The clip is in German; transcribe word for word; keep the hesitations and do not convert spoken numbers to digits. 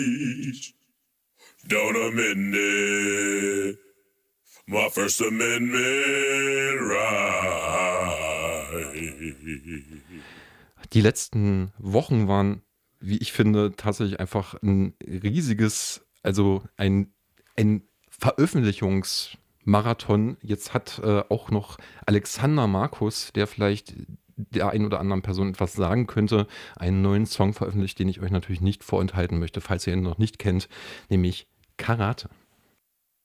Don't amend it. My First Amendment right. Die letzten Wochen waren, wie ich finde, tatsächlich einfach ein riesiges, also ein, ein Veröffentlichungsmarathon. Jetzt hat äh, auch noch Alexander Markus, der vielleicht der einen oder anderen Person etwas sagen könnte, einen neuen Song veröffentlicht, den ich euch natürlich nicht vorenthalten möchte, falls ihr ihn noch nicht kennt, nämlich Karate.